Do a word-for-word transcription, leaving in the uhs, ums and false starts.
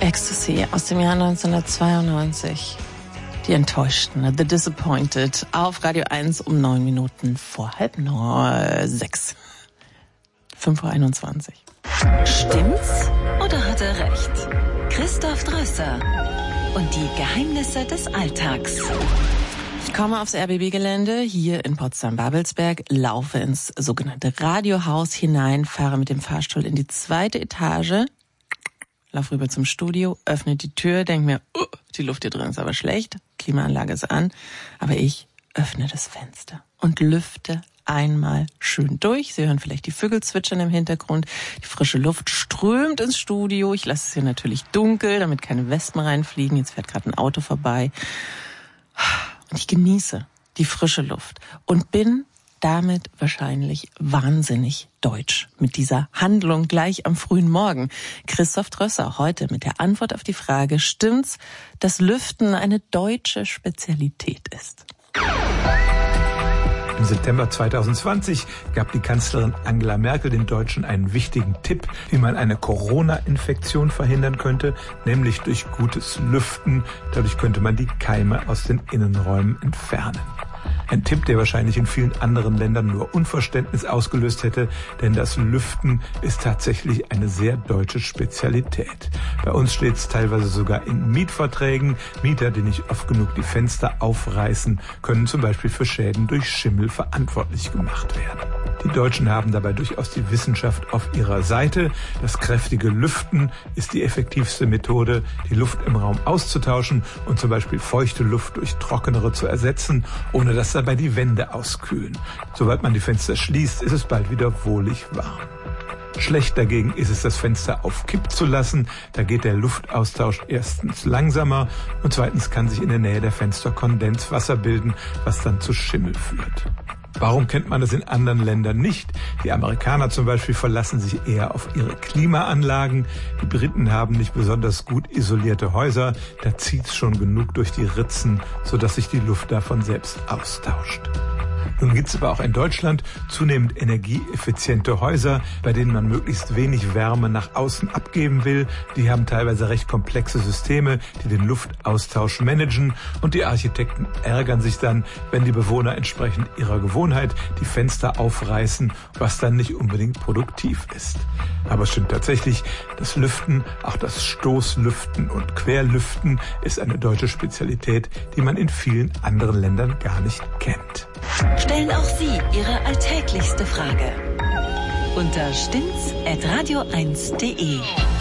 Ecstasy aus dem Jahr neunzehnhundertzweiundneunzig. Die Enttäuschten, The Disappointed, auf Radio eins um neun Minuten vor halb neun, sechs. fünf Uhr einundzwanzig. Stimmt's oder hat er recht? Christoph Drösser und die Geheimnisse des Alltags. Ich komme aufs R B B-Gelände hier in Potsdam-Babelsberg, laufe ins sogenannte Radiohaus hinein, fahre mit dem Fahrstuhl in die zweite Etage, laufe rüber zum Studio, öffne die Tür, denke mir, uh, die Luft hier drin ist aber schlecht, Klimaanlage ist an, aber ich öffne das Fenster und lüfte einmal schön durch. Sie hören vielleicht die Vögel zwitschern im Hintergrund. Die frische Luft strömt ins Studio. Ich lasse es hier natürlich dunkel, damit keine Wespen reinfliegen. Jetzt fährt gerade ein Auto vorbei. Und ich genieße die frische Luft und bin damit wahrscheinlich wahnsinnig deutsch mit dieser Handlung gleich am frühen Morgen. Christoph Drösser heute mit der Antwort auf die Frage, stimmt's, dass Lüften eine deutsche Spezialität ist? Im September zweitausendzwanzig gab die Kanzlerin Angela Merkel den Deutschen einen wichtigen Tipp, wie man eine Corona-Infektion verhindern könnte, nämlich durch gutes Lüften. Dadurch könnte man die Keime aus den Innenräumen entfernen. Ein Tipp, der wahrscheinlich in vielen anderen Ländern nur Unverständnis ausgelöst hätte, denn das Lüften ist tatsächlich eine sehr deutsche Spezialität. Bei uns steht es teilweise sogar in Mietverträgen. Mieter, die nicht oft genug die Fenster aufreißen, können zum Beispiel für Schäden durch Schimmel verantwortlich gemacht werden. Die Deutschen haben dabei durchaus die Wissenschaft auf ihrer Seite. Das kräftige Lüften ist die effektivste Methode, die Luft im Raum auszutauschen und zum Beispiel feuchte Luft durch trockenere zu ersetzen, ohne dass dabei die Wände auskühlen. Sobald man die Fenster schließt, ist es bald wieder wohlig warm. Schlecht dagegen ist es, das Fenster auf Kipp zu lassen. Da geht der Luftaustausch erstens langsamer und zweitens kann sich in der Nähe der Fenster Kondenswasser bilden, was dann zu Schimmel führt. Warum kennt man das in anderen Ländern nicht? Die Amerikaner zum Beispiel verlassen sich eher auf ihre Klimaanlagen. Die Briten haben nicht besonders gut isolierte Häuser. Da zieht's schon genug durch die Ritzen, sodass sich die Luft davon selbst austauscht. Nun gibt es aber auch in Deutschland zunehmend energieeffiziente Häuser, bei denen man möglichst wenig Wärme nach außen abgeben will. Die haben teilweise recht komplexe Systeme, die den Luftaustausch managen. Und die Architekten ärgern sich dann, wenn die Bewohner entsprechend ihrer Gewohnheit die Fenster aufreißen, was dann nicht unbedingt produktiv ist. Aber es stimmt tatsächlich, das Lüften, auch das Stoßlüften und Querlüften ist eine deutsche Spezialität, die man in vielen anderen Ländern gar nicht kennt. Stellen auch Sie Ihre alltäglichste Frage unter stimmt's at radio eins punkt de.